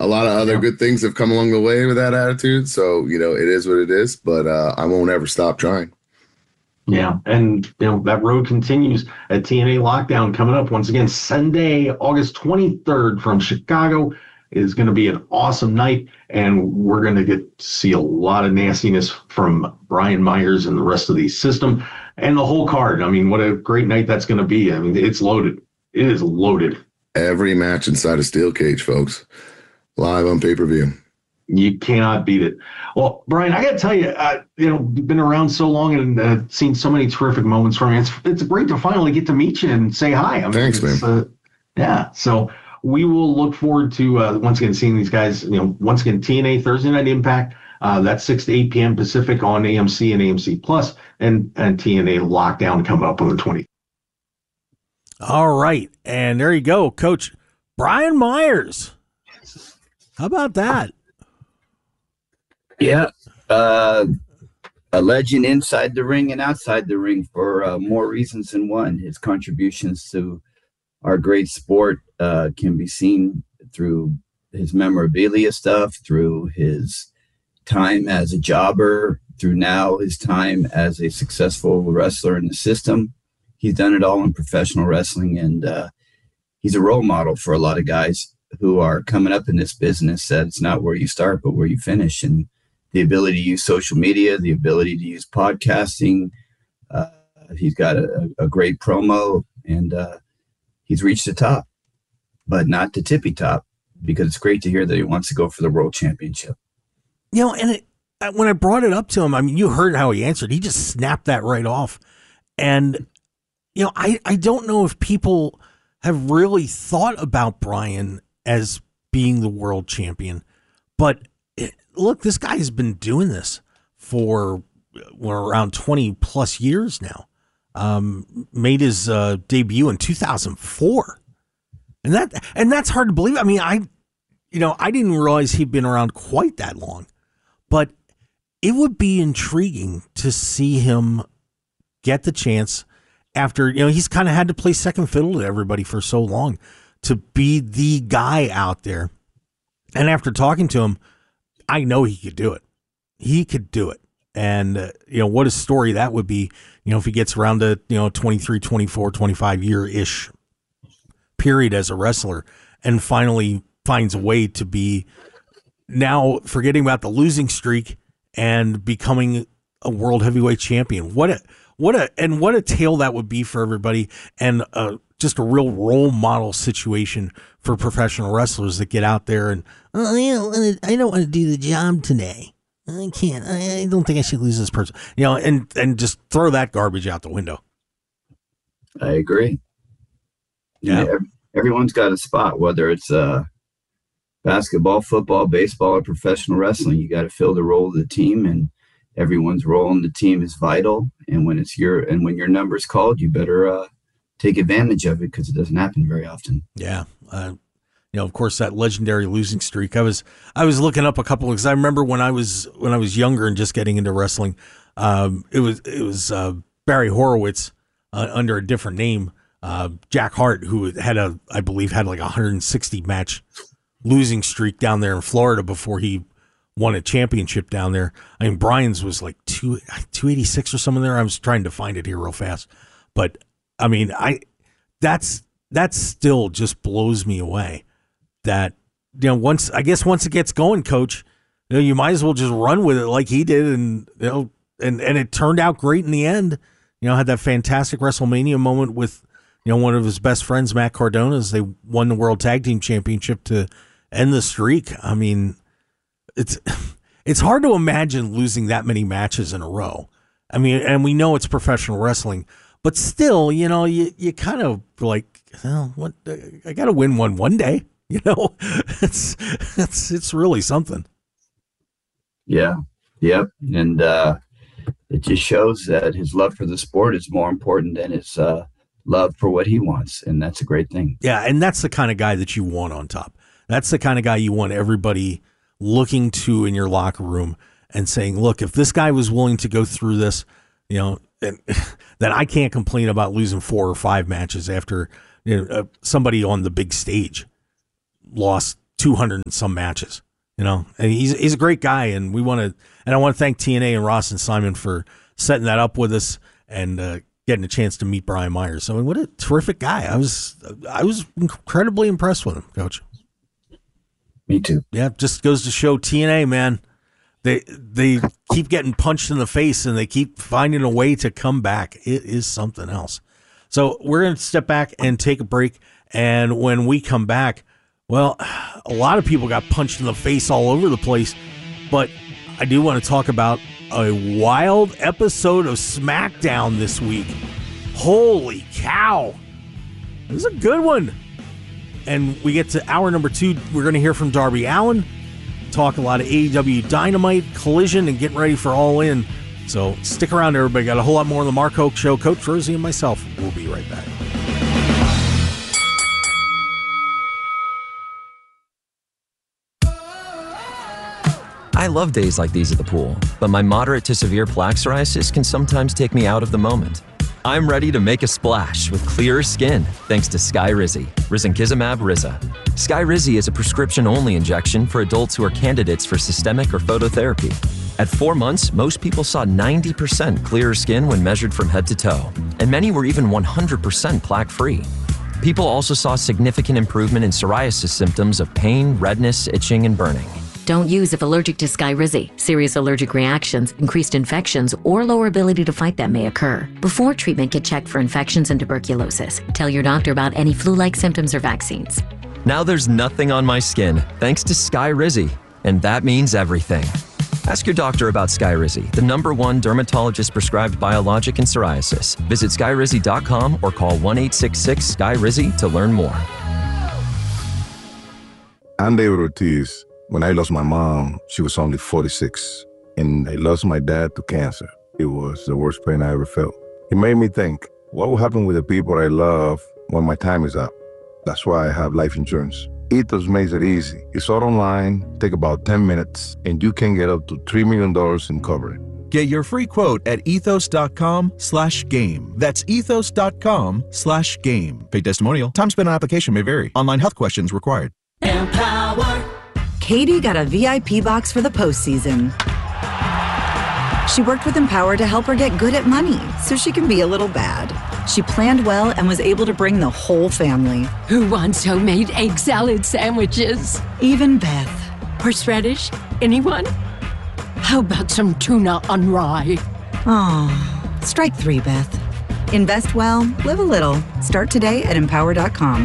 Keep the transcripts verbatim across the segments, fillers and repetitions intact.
a lot of other Yeah. good things have come along the way with that attitude. So, you know, it is what it is, but uh, I won't ever stop trying. Yeah, and you know that road continues at T N A Lockdown coming up once again Sunday, August twenty-third from Chicago. Is going to be an awesome night, and we're going to get to see a lot of nastiness from Brian Myers and the rest of the system and the whole card. I mean, what a great night that's going to be. I mean, it's loaded. It is loaded. Every match inside a steel cage, folks, live on pay-per-view. You cannot beat it. Well, Brian, I got to tell you, uh, you know, been around so long and uh, seen so many terrific moments from you. It's it's great to finally get to meet you and say hi. I mean, Thanks, man. Uh, yeah. So we will look forward to uh, once again seeing these guys. You know, once again T N A Thursday Night Impact. Uh, that's six to eight p.m. Pacific on A M C and A M C Plus, and and T N A Lockdown coming up on the twentieth. All right, and there you go, Coach Brian Myers. How about that? Yeah, uh, a legend inside the ring and outside the ring for uh, more reasons than one. His contributions to our great sport uh, can be seen through his memorabilia stuff, through his time as a jobber, through now his time as a successful wrestler in the system. He's done it all in professional wrestling, and uh, he's a role model for a lot of guys who are coming up in this business, that it's not where you start, but where you finish. And the ability to use social media, the ability to use podcasting. Uh, he's got a, a great promo, and uh, he's reached the top, but not the tippy top, because it's great to hear that he wants to go for the world championship. You know, and it, when I brought it up to him, I mean, you heard how he answered. He just snapped that right off. And, you know, I, I don't know if people have really thought about Brian as being the world champion, but it, look, this guy has been doing this for well, around twenty plus years now. Um, made his uh, debut in two thousand four, and that and that's hard to believe. I mean, I, you know, I didn't realize he'd been around quite that long, but it would be intriguing to see him get the chance after, you know, he's kind of had to play second fiddle to everybody for so long, to be the guy out there. And after talking to him, I know he could do it. He could do it. And, uh, you know, what a story that would be, you know, if he gets around to, you know, twenty-three, twenty-four, twenty-five year-ish period as a wrestler and finally finds a way to be now forgetting about the losing streak and becoming a world heavyweight champion. What a, what a, and what a tale that would be for everybody. And, uh, just a real role model situation for professional wrestlers that get out there and, oh, I don't want to, I don't want to do the job today. I can't. I, I don't think I should lose this person. You know, and and just throw that garbage out the window. I agree. Yeah, yeah everyone's got a spot, whether it's uh, basketball, football, baseball, or professional wrestling. You got to fill the role of the team, and everyone's role in the team is vital. And when it's your and when your number's called, you better uh, take advantage of it, because it doesn't happen very often. Yeah. Uh, you know, of course, that legendary losing streak. I was I was looking up a couple, because I remember when I was when I was younger and just getting into wrestling, um, it was it was uh, Barry Horowitz uh, under a different name, uh, Jack Hart, who had a I believe had like a one hundred sixty match losing streak down there in Florida before he won a championship down there. I mean, Brian's was like two two eighty six or something there. I was trying to find it here real fast, but I mean, I that's that still just blows me away. That, you know, once I guess once it gets going, Coach, you know, you might as well just run with it like he did, and you know, and and it turned out great in the end. You know, had that fantastic WrestleMania moment with, you know, one of his best friends, Matt Cardona, as they won the World Tag Team Championship to end the streak. I mean, it's it's hard to imagine losing that many matches in a row. I mean, and we know it's professional wrestling, but still, you know, you you kind of like, well, what I got to win one one day. You know, it's it's it's really something. Yeah, yep, and uh, it just shows that his love for the sport is more important than his uh, love for what he wants, and that's a great thing. Yeah, and that's the kind of guy that you want on top. That's the kind of guy you want everybody looking to in your locker room and saying, "Look, if this guy was willing to go through this, you know, and, then I can't complain about losing four or five matches after, you know, uh, somebody on the big stage lost two hundred and some matches. You know, and he's he's a great guy, and we want to, and I want to thank T N A and Ross and Simon for setting that up with us and uh, getting a chance to meet Brian Myers. So, I mean, what a terrific guy! I was I was incredibly impressed with him, Coach. Me too. Yeah, just goes to show T N A, man. They they keep getting punched in the face, and they keep finding a way to come back. It is something else. So we're going to step back and take a break, and when we come back, well, a lot of people got punched in the face all over the place, but I do want to talk about a wild episode of SmackDown this week. Holy cow. This is a good one. And we get to hour number two. We're going to hear from Darby Allin, talk a lot of A E W Dynamite, Collision, and getting ready for All In. So stick around, everybody. Got a whole lot more on the Mark Hoke Show. Coach Rosie and myself will be right back. I love days like these at the pool, but my moderate to severe plaque psoriasis can sometimes take me out of the moment. I'm ready to make a splash with clearer skin thanks to Skyrizi, risankizumab Riza. Skyrizi is a prescription-only injection for adults who are candidates for systemic or phototherapy. At four months, most people saw ninety percent clearer skin when measured from head to toe, and many were even one hundred percent plaque-free. People also saw significant improvement in psoriasis symptoms of pain, redness, itching, and burning. Don't use if allergic to Skyrizi. Serious allergic reactions, increased infections, or lower ability to fight them may occur. Before treatment, get checked for infections and tuberculosis. Tell your doctor about any flu-like symptoms or vaccines. Now there's nothing on my skin thanks to Skyrizi, and that means everything. Ask your doctor about Skyrizi, the number one dermatologist-prescribed biologic in psoriasis. Visit skyrizi dot com or call one eight six six S K Y R I Z I to learn more. I'm David Ortiz. When I lost my mom, she was only forty-six, and I lost my dad to cancer. It was the worst pain I ever felt. It made me think, what will happen with the people I love when my time is up? That's why I have life insurance. Ethos makes it easy. It's all online, take about ten minutes, and you can get up to three million dollars in coverage. Get your free quote at ethos.com slash game. That's ethos.com slash game. Paid testimonial. Time spent on application may vary. Online health questions required. Empower. Katie got a V I P box for the postseason. She worked with Empower to help her get good at money so she can be a little bad. She planned well and was able to bring the whole family. Who wants homemade egg salad sandwiches? Even Beth. Horseradish? Anyone? How about some tuna on rye? Oh, strike three, Beth. Invest well, live a little. Start today at empower dot com.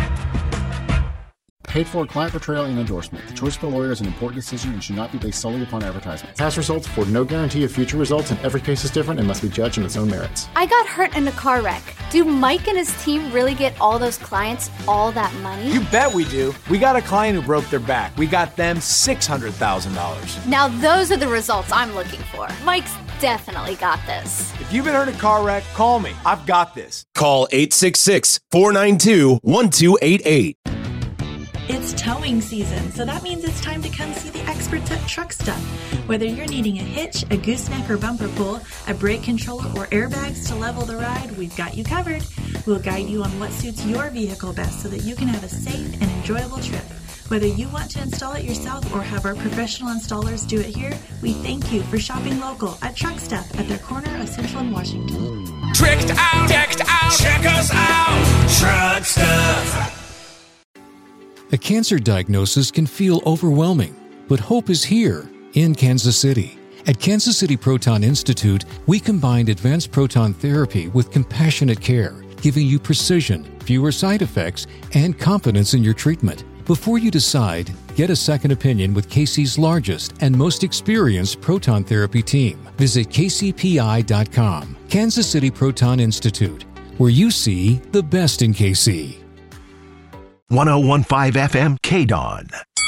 Paid for client portrayal and endorsement. The choice of the lawyer is an important decision and should not be based solely upon advertisement. Past results afford no guarantee of future results, and every case is different and must be judged on its own merits. I got hurt in a car wreck. Do Mike and his team really get all those clients all that money? You bet we do. We got a client who broke their back. We got them six hundred thousand dollars. Now those are the results I'm looking for. Mike's definitely got this. If you've been hurt in a car wreck, call me. I've got this. Call eight six six, four nine two, one two eight eight. It's towing season, so that means it's time to come see the experts at Truck Stuff. Whether you're needing a hitch, a gooseneck or bumper pull, a brake controller, or airbags to level the ride, we've got you covered. We'll guide you on what suits your vehicle best so that you can have a safe and enjoyable trip. Whether you want to install it yourself or have our professional installers do it here, we thank you for shopping local at Truck Stuff at their corner of Central and Washington. Tricked out, decked out, check us out, Truck Stuff. A cancer diagnosis can feel overwhelming, but hope is here in Kansas City. At Kansas City Proton Institute, we combined advanced proton therapy with compassionate care, giving you precision, fewer side effects, and confidence in your treatment. Before you decide, get a second opinion with K C's largest and most experienced proton therapy team. Visit K C P I dot com. Kansas City Proton Institute, where you see the best in K C. one oh one point five F M K D O N.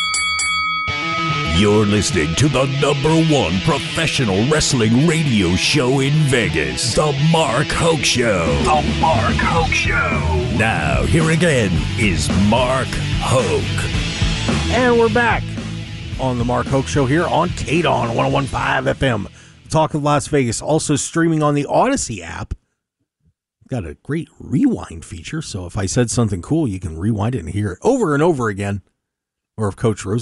You're listening to the number one professional wrestling radio show in Vegas, The Mark Hoke Show. The Mark Hoke Show. Now, here again is Mark Hoke. And we're back on The Mark Hoke Show here on K D O N one oh one point five F M. Talk of Las Vegas, also streaming on the Odyssey app. Got a great rewind feature, so if I said something cool, you can rewind it and hear it over and over again. or of Coach Rose.